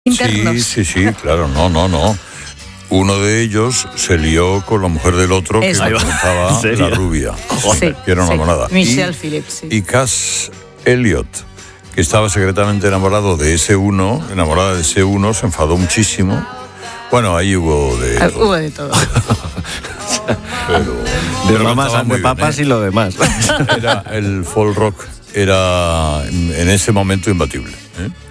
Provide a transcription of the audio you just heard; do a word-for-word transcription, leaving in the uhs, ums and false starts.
internos. Sí, sí, sí, claro, no, no, no. Uno de ellos se lió con la mujer del otro, Eso. que contaba la rubia, Sí, que era una sí. monada. Michelle y, Phillips, sí. Y Cass Elliot, que estaba secretamente enamorado de ese uno, enamorada de ese uno, se enfadó muchísimo. Bueno, ahí hubo de Ah, todo. hubo de todo. Pero, De pero mamás estaba muy de bien, papas ¿eh? y lo demás. Era el folk rock era en ese momento imbatible, ¿eh?